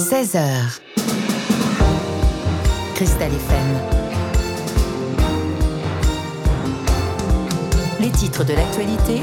16h. Cristal FM. Les titres de l'actualité.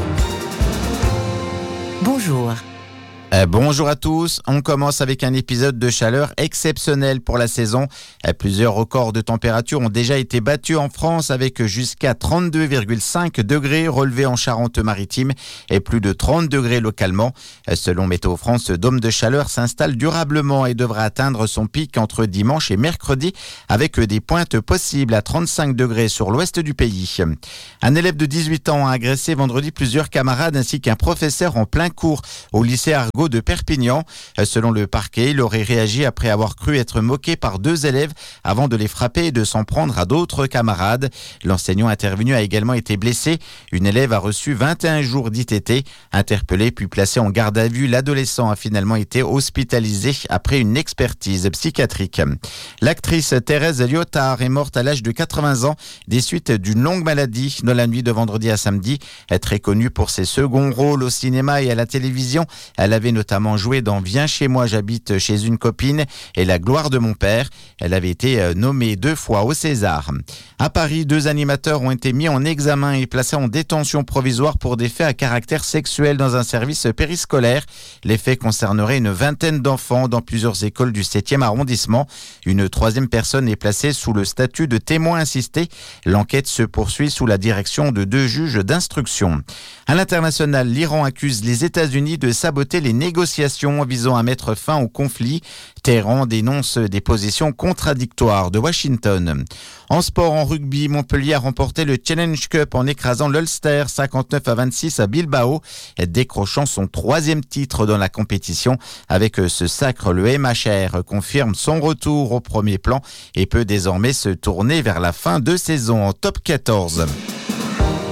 Bonjour. Bonjour à tous, on commence avec un épisode de chaleur exceptionnel pour la saison. Plusieurs records de température ont déjà été battus en France avec jusqu'à 32,5 degrés relevés en Charente-Maritime et plus de 30 degrés localement. Selon Météo France, ce dôme de chaleur s'installe durablement et devra atteindre son pic entre dimanche et mercredi avec des pointes possibles à 35 degrés sur l'ouest du pays. Un élève de 18 ans a agressé vendredi plusieurs camarades ainsi qu'un professeur en plein cours au lycée Argot de Perpignan. Selon le parquet, il aurait réagi après avoir cru être moqué par deux élèves avant de les frapper et de s'en prendre à d'autres camarades. L'enseignant intervenu a également été blessé. Une élève a reçu 21 jours d'ITT. Interpellé puis placé en garde à vue, l'adolescent a finalement été hospitalisé après une expertise psychiatrique. L'actrice Thérèse Liotard est morte à l'âge de 80 ans des suites d'une longue maladie dans la nuit de vendredi à samedi. Très connue pour ses seconds rôles au cinéma et à la télévision, elle avait notamment joué dans Viens chez moi, j'habite chez une copine et La gloire de mon père. Elle avait été nommée 2 fois au César. À Paris, 2 animateurs ont été mis en examen et placés en détention provisoire pour des faits à caractère sexuel dans un service périscolaire. Les faits concerneraient une vingtaine d'enfants dans plusieurs écoles du 7e arrondissement. Une 3e personne est placée sous le statut de témoin assisté. L'enquête se poursuit sous la direction de 2 juges d'instruction. À l'international, l'Iran accuse les États-Unis de saboter les négociations visant à mettre fin au conflit. Téhéran dénonce des positions contradictoires de Washington. En sport, en rugby, Montpellier a remporté le Challenge Cup en écrasant l'Ulster 59-26 à Bilbao, décrochant son 3e titre dans la compétition. Avec ce sacre, le MHR confirme son retour au premier plan et peut désormais se tourner vers la fin de saison en top 14.